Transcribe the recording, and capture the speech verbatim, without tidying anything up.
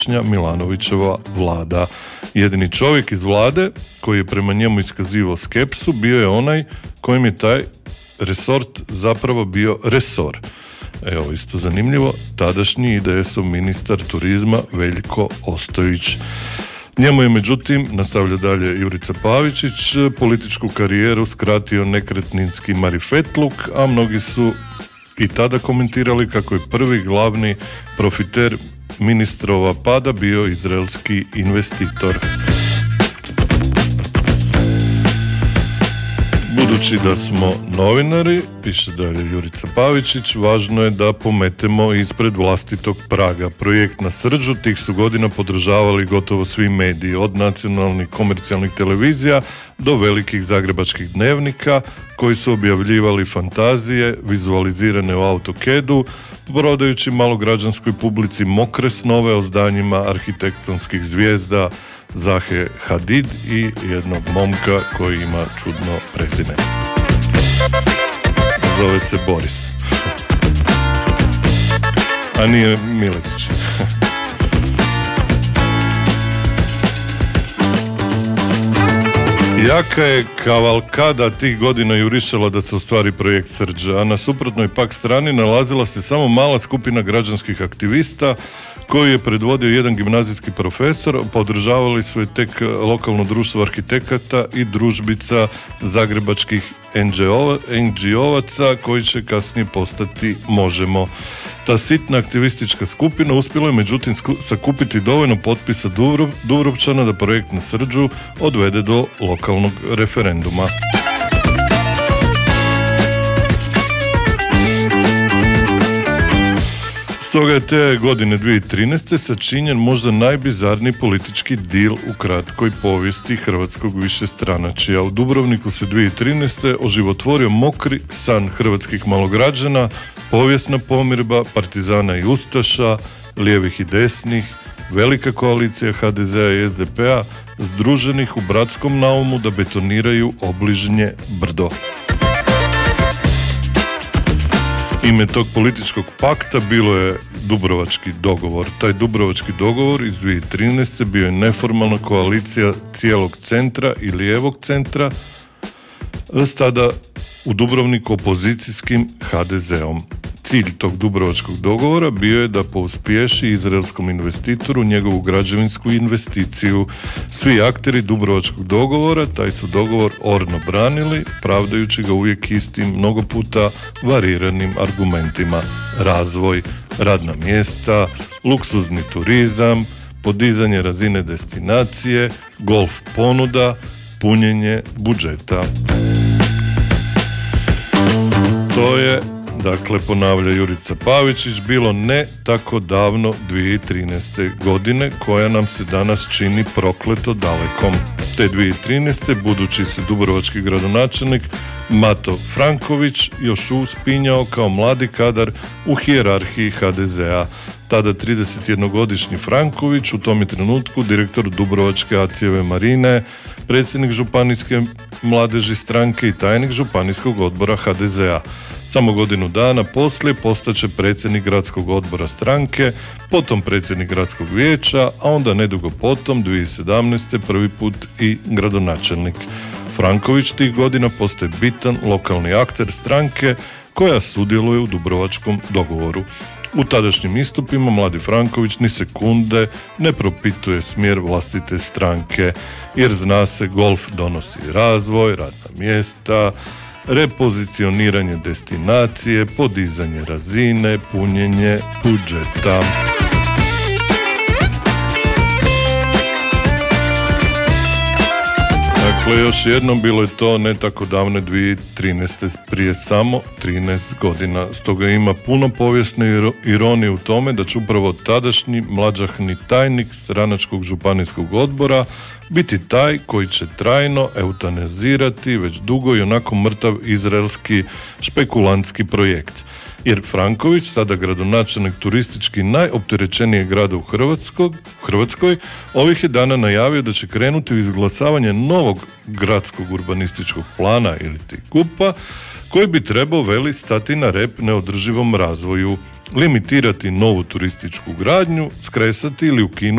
Milanovićeva vlada. Jedini čovjek iz vlade koji je prema njemu iskazivao skepsu bio je onaj kojim je taj resort zapravo bio resor. Evo, isto zanimljivo, tadašnji I D S-ov ministar turizma Veljko Ostojić. Njemu je, međutim, nastavlja dalje Jurica Pavičić, političku karijeru skratio nekretninski marifetluk, a mnogi su i tada komentirali kako je prvi glavni profiter ministrova pada bio izraelski investitor. Budući da smo novinari, piše dalje Jurica Pavičić, važno je da pometemo ispred vlastitog praga. Projekt na Srđu tih su godina podržavali gotovo svi mediji, od nacionalnih komercijalnih televizija do velikih zagrebačkih dnevnika koji su objavljivali fantazije vizualizirane u AutoCAD-u, prodajući malograđanskoj publici mokre snove o zdanjima arhitektonskih zvijezda Zahe Hadid i jednog momka koji ima čudno prezime. Zove se Boris. A nije Miletić. Jaka je kavalkada tih godina jurišala da se ostvari projekt Srđa, a na suprotnoj pak strani nalazila se samo mala skupina građanskih aktivista koji je predvodio jedan gimnazijski profesor, podržavali su je tek lokalno društvo arhitekata i družbica zagrebačkih en dže ovaca koji će kasnije postati Možemo. Ta sitna aktivistička skupina uspjela je međutim sakupiti dovoljno potpisa Dubrovčana da projekt na Srđu odvede do lokalnog referenduma. Stoga je te godine dvije tisuće trinaeste sačinjen možda najbizarniji politički dil u kratkoj povijesti hrvatskog višestranačja. U Dubrovniku se dvije tisuće trinaeste oživotvorio mokri san hrvatskih malograđana, povijesna pomirba partizana i ustaša, lijevih i desnih, velika koalicija ha de zea i es de pe-a združenih u bratskom naumu da betoniraju obližnje brdo. Ime tog političkog pakta bilo je Dubrovački dogovor. Taj Dubrovački dogovor iz dvije tisuće trinaeste bio je neformalna koalicija cijelog centra i lijevog centra s tada u Dubrovniku opozicijskim ha de zeom. Cilj tog Dubrovačkog dogovora bio je da pouspješi izraelskom investitoru njegovu građevinsku investiciju. Svi akteri Dubrovačkog dogovora taj su dogovor orno branili, pravdajući ga uvijek istim, mnogo puta variranim argumentima. Razvoj, radna mjesta, luksuzni turizam, podizanje razine destinacije, golf ponuda, punjenje budžeta. To je, dakle, ponavlja Jurica Pavičić, bilo ne tako davno dvije tisuće trinaeste. godine, koja nam se danas čini prokleto dalekom. Te dvije tisuće trinaeste. budući se dubrovački gradonačelnik Mato Franković još uspinjao kao mladi kadar u hijerarhiji ha de zea. Tada tridesetjednogodišnji Franković, u tom je trenutku direktor Dubrovačke acijeve marine, predsjednik županijske mladeži stranke i tajnik županijskog odbora ha de zea. Samo godinu dana poslije postaće predsjednik gradskog odbora stranke, potom predsjednik gradskog vijeća, a onda nedugo potom, dvije tisuće sedamnaeste. prvi put i gradonačelnik. Franković tih godina postaje bitan lokalni akter stranke koja sudjeluje u Dubrovačkom dogovoru. U tadašnjim istupima mladi Franković ni sekunde ne propituje smjer vlastite stranke, jer zna se golf donosi razvoj, radna mjesta, repozicioniranje destinacije, podizanje razine, punjenje budžeta. Dakle, još jednom, bilo je to ne tako davne dvije tisuće trinaeste. prije samo trinaest godina. Stoga ima puno povijesne ironije u tome da će upravo tadašnji mlađahni tajnik stranačkog županijskog odbora biti taj koji će trajno eutanazirati već dugo i onako mrtav izraelski špekulantski projekt. Jer Franković, sada gradonačelnik turistički najopterećenijeg grada u Hrvatskoj, ovih je dana najavio da će krenuti u izglasavanje novog gradskog urbanističkog plana ili ti gupa, koji bi trebao, veli, stati na rep neodrživom razvoju, limitirati novu turističku gradnju, skresati ili ukinuti